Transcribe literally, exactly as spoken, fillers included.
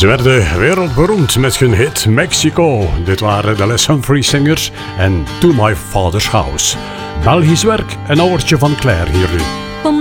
Ze werden wereldberoemd met hun hit Mexico. Dit waren de Les Humphrey Singers en To My Father's House. Belgisch werk, een ouwertje van Claire hier nu.